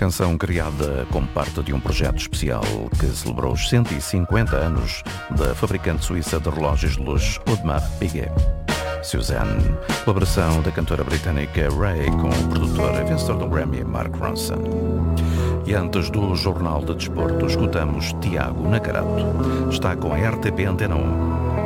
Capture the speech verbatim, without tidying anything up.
canção criada como parte de um projeto especial que celebrou os cento e cinquenta anos da fabricante suíça de relógios de luxo Audemars Piguet. Suzanne, colaboração da cantora britânica Ray com o produtor e vencedor do Grammy Mark Ronson. E antes do Jornal de Desporto, escutamos Tiago Nacarato. Está com a R T P Antena um.